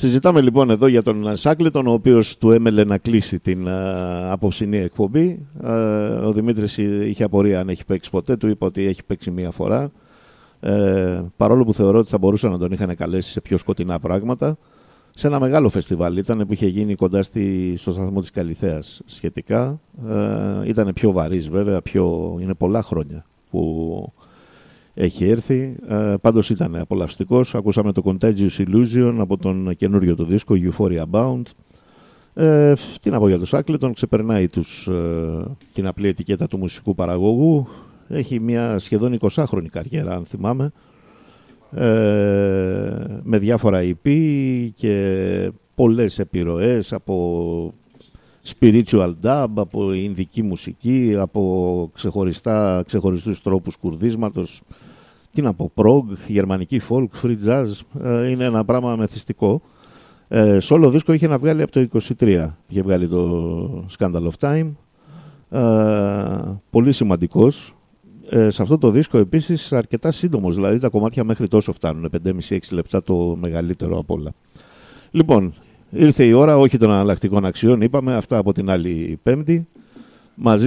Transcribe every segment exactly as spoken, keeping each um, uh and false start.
Συζητάμε λοιπόν εδώ για τον Σάκλετον, ο οποίος του έμελε να κλείσει την uh, απόψινή εκπομπή. Uh, ο Δημήτρης είχε απορία αν έχει παίξει ποτέ, του είπα ότι έχει παίξει μία φορά. Uh, παρόλο που θεωρώ ότι θα μπορούσαν να τον είχαν καλέσει σε πιο σκοτεινά πράγματα. Σε ένα μεγάλο φεστιβάλ ήταν που είχε γίνει κοντά στη, στο σταθμό της Καλιθέας σχετικά. Uh, ήταν πιο βαρύς βέβαια, πιο, είναι πολλά χρόνια που έχει έρθει. Uh, πάντως ήταν απολαυστικός. Ακούσαμε το Contagious Illusion από τον καινούριο του δίσκο Euphoria Bound. Uh, τι να πω για το Σάκλετον, ξεπερνάει τους, uh, την απλή ετικέτα του μουσικού παραγωγού. Έχει μια σχεδόν εικοσάχρονη καριέρα, αν θυμάμαι. Ε, με διάφορα ι πι και πολλές επιρροές από spiritual dub, από ινδική μουσική, από ξεχωριστά, ξεχωριστούς τρόπους κουρδίσματος, τι να πω, prog, γερμανική folk, free jazz, ε, είναι ένα πράγμα μεθυστικό. Ε, solo δίσκο είχε να βγάλει από το είκοσι τρία, είχε βγάλει το Scandal of Time, ε, πολύ σημαντικός. Ε, σε αυτό το δίσκο επίσης αρκετά σύντομος, δηλαδή τα κομμάτια μέχρι τόσο φτάνουν, πέντε και μισό έξι λεπτά το μεγαλύτερο απ' όλα. Λοιπόν, ήρθε η ώρα, όχι των αναλλακτικών αξιών, είπαμε, αυτά από την άλλη Πέμπτη. Μαζί.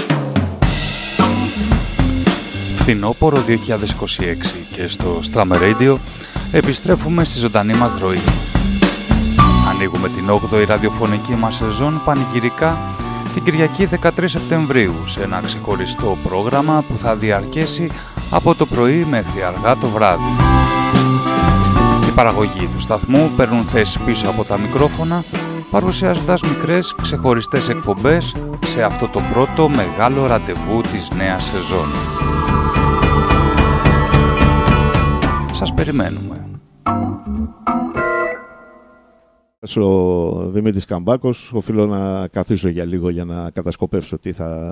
Φθινόπωρο δύο χιλιάδες είκοσι έξι και στο Strammer Radio επιστρέφουμε στη ζωντανή μας ροή. Ανοίγουμε την όγδοη ραδιοφωνική μας σεζόν πανηγυρικά την Κυριακή δεκατρείς Σεπτεμβρίου σε ένα ξεχωριστό πρόγραμμα που θα διαρκέσει από το πρωί μέχρι αργά το βράδυ. Οι παραγωγοί του σταθμού παίρνουν θέση πίσω από τα μικρόφωνα, παρουσιάζοντας μικρές ξεχωριστές εκπομπές σε αυτό το πρώτο μεγάλο ραντεβού της νέας σεζόν. Σας περιμένουμε. Ο Δημήτρης Καμπάκος, οφείλω να καθίσω για λίγο για να κατασκοπεύσω τι θα